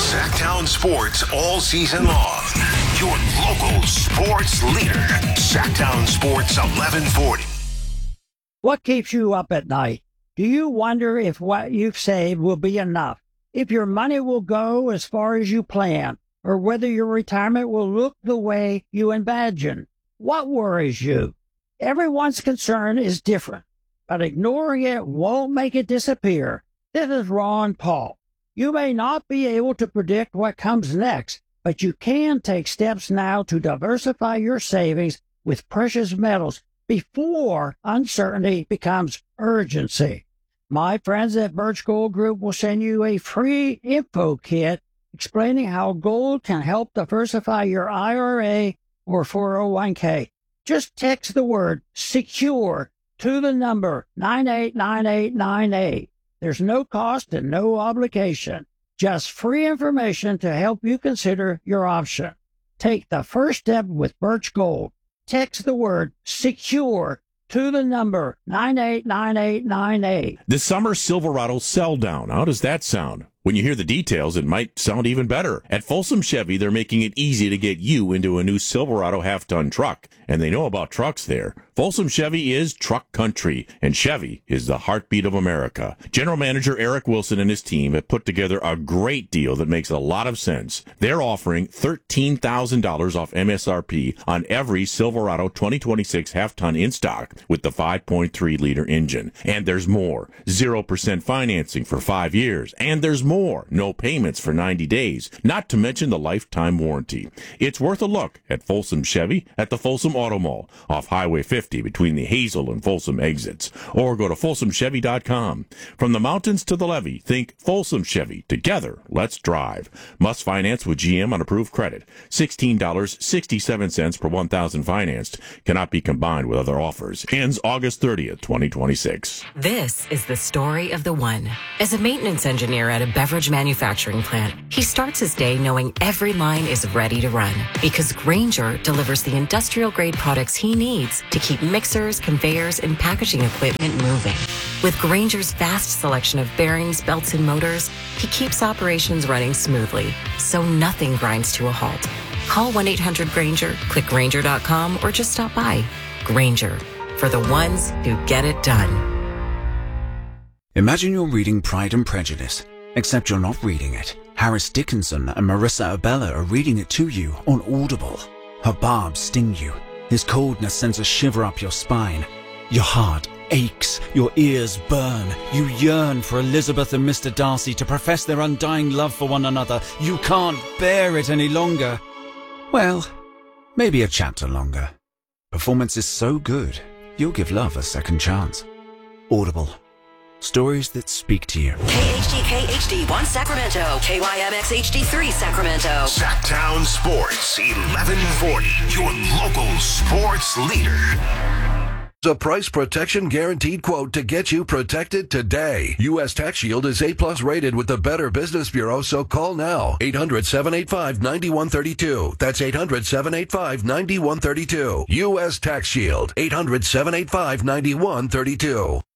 Sacktown Sports all season long. Your local sports leader. Sacktown Sports 1140. What keeps you up at night? Do you wonder if what you've saved will be enough? If your money will go as far as you plan? Or whether your retirement will look the way you imagine? What worries you? Everyone's concern is different, but ignoring it won't make it disappear. This is Ron Paul. You may not be able to predict what comes next, but you can take steps now to diversify your savings with precious metals before uncertainty becomes urgency. My friends at Birch Gold Group will send you a free info kit explaining how gold can help diversify your IRA or 401k. Just text the word SECURE to the number 989898. There's no cost and no obligation. Just free information to help you consider your option. Take the first step with Birch Gold. Text the word SECURE to the number 989898. This summer Silverado sell down. How does that sound? When you hear the details, it might sound even better. At Folsom Chevy, they're making it easy to get you into a new Silverado half-ton truck. And they know about trucks there. Folsom Chevy is truck country, and Chevy is the heartbeat of America. General Manager Eric Wilson and his team have put together a great deal that makes a lot of sense. They're offering $13,000 off MSRP on every Silverado 2026 half-ton in stock with the 5.3-liter engine. And there's more. 0% financing for 5 years. And there's more. No payments for 90 days. Not to mention the lifetime warranty. It's worth a look at Folsom Chevy at the Folsom Auto Mall off Highway 50 between the Hazel and Folsom exits. Or go to folsomchevy.com. From the mountains to the levee, think Folsom Chevy. Together, let's drive. Must finance with GM on approved credit. $16.67 per 1,000 financed. Cannot be combined with other offers. Ends August 30th, 2026. This is the story of the one. As a maintenance engineer at a beverage manufacturing plant, he starts his day knowing every line is ready to run because Grainger delivers the industrial-grade products he needs to keep mixers, conveyors, and packaging equipment moving. With Grainger's vast selection of bearings, belts, and motors, he keeps operations running smoothly, so nothing grinds to a halt. Call 1-800-GRAINGER, click Grainger.com, or just stop by. Grainger, for the ones who get it done. Imagine you're reading Pride and Prejudice, except you're not reading it. Harris Dickinson and Marissa Abella are reading it to you on Audible. Her barbs sting you. His coldness sends a shiver up your spine. Your heart aches, your ears burn. You yearn for Elizabeth and Mr. Darcy to profess their undying love for one another. You can't bear it any longer. Well, maybe a chapter longer. Performance is so good, you'll give love a second chance. Audible. Stories that speak to you. KHDK HD1 Sacramento. KYMX HD3 Sacramento. Sacktown Sports 1140. Your local sports leader. A price protection guaranteed quote to get you protected today. U.S. Tax Shield is A+ rated with the Better Business Bureau, so call now. 800-785-9132. That's 800-785-9132. U.S. Tax Shield. 800-785-9132.